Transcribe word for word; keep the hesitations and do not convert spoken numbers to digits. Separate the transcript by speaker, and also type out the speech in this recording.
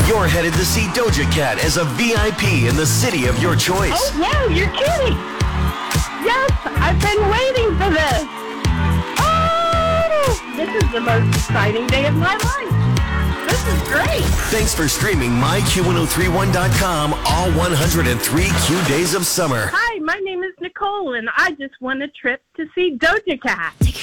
Speaker 1: You're headed to see Doja Cat as a V I P in the city of your choice.
Speaker 2: Oh, wow, you're kidding. Yes, I've been waiting for this. Oh, this is the most exciting day of my life. This is great.
Speaker 1: Thanks for streaming my Q ten thirty-one dot com all one hundred three Q days of summer.
Speaker 2: Hi, my name is Nicole, and I just won a trip to see Doja Cat.